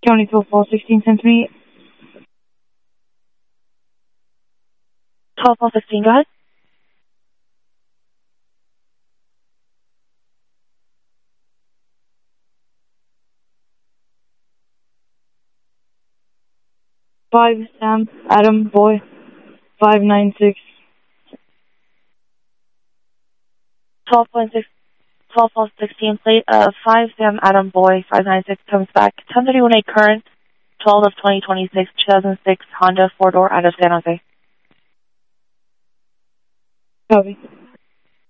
County 204, 16 12-16, go ahead. Five Sam Adam Boy 596. 12-16, plate of 5 Sam Adam Boy 596 comes back. 1031A current, 12 of 2026, 2006 Honda 4-door out of San Jose. Copy.